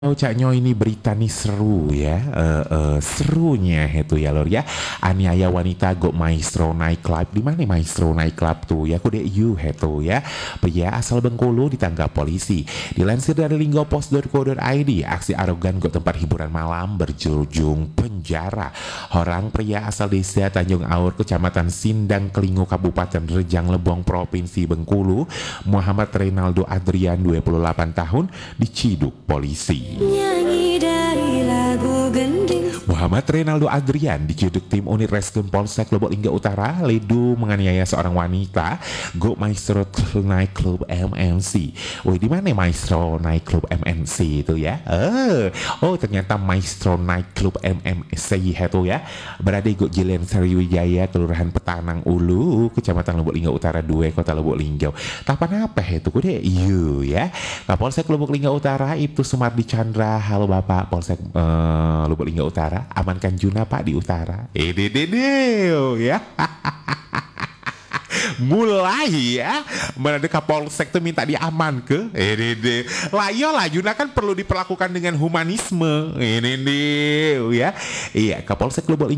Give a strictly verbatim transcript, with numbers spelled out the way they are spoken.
Oh Cak Nyo, ini berita nih seru ya, eh eh, serunya itu ya lor ya. Aniaya wanita go Maestro Night Club. Di mana Maestro Night Club tuh ya? Kude you itu ya. Pria asal Bengkulu ditangkap polisi. Dilansir dari linggopost dot co dot i d, aksi arogan go tempat hiburan malam berujung penjara. Orang pria asal desa Tanjung Aur, Kecamatan Sindang Kelingu, Kabupaten Rejang Lebong, Provinsi Bengkulu, Muhammad Reynaldo Adrian, dua puluh delapan tahun, diciduk polisi. Nyanyi dari lagu gending. Muhammad Reynaldo Adrian diciduk tim unit reskrim Polsek Lombok Lingga Utara ledu menganiaya seorang wanita go Maestro Night Club M N C. Woi, di mana Maestro Night Club M N C itu ya? Eh, oh ternyata Maestro Night Club M N C itu ya berada di Jalan Sriwijaya, Kelurahan Petanang Ulu, Kecamatan Lombok Lingga Utara dua, Kota Lombok Lingga. Tapan apa itu kude? Iyo ya. Kapolsek Lombok Lingga Utara Ibtu Sumardi Chandra. Halo Bapak Polsek uh, Lombok Lingga Utara, amankan Juna Pak di utara. Eh dede ya. Mulai ya mendadak Kapolsek tuh minta diaman ke eh dede lah, iyalah Juna kan perlu diperlakukan dengan humanisme ini nih ya. Iya, Kapolsek Lombok Lingga